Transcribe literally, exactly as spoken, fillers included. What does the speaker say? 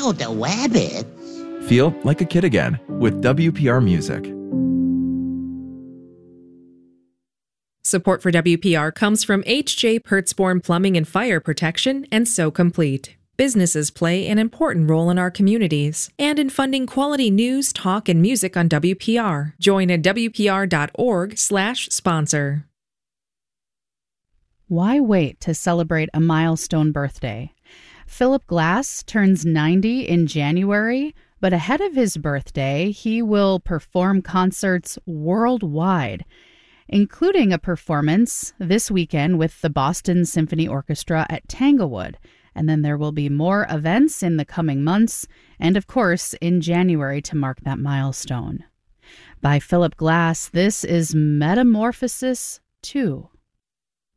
Feel the rabbit. Feel like a kid again with W P R Music. Support for W P R comes from H J Pertzborn Plumbing and Fire Protection and So Complete. Businesses play an important role in our communities and in funding quality news, talk, and music on W P R. Join at W P R dot org slash sponsor. Why wait to celebrate a milestone birthday? Philip Glass turns ninety in January, but ahead of his birthday, he will perform concerts worldwide, including a performance this weekend with the Boston Symphony Orchestra at Tanglewood. And then there will be more events in the coming months, and of course, in January to mark that milestone. By Philip Glass, this is Metamorphosis two.